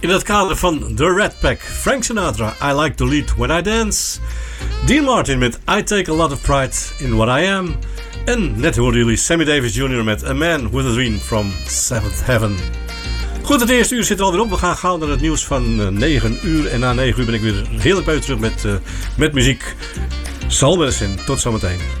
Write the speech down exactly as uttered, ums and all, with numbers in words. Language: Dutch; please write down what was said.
In het kader van The Rat Pack, Frank Sinatra, I Like to Lead When I Dance. Dean Martin met I Take a Lot of Pride in What I Am. En net hoorden jullie Sammy Davis junior met A Man with a Dream from Seventh Heaven. Goed, het eerste uur zit er alweer op. We gaan gauw naar het nieuws van negen uur. En na negen uur ben ik weer heerlijk bij u terug met, uh, met muziek. Soul Medicine. Tot zometeen.